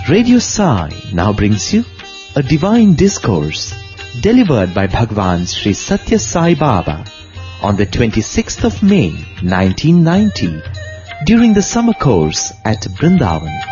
Radio Sai now brings you a divine discourse delivered by Bhagwan Sri Satya Sai Baba on the 26th of May 1990 during the summer course at Brindavan.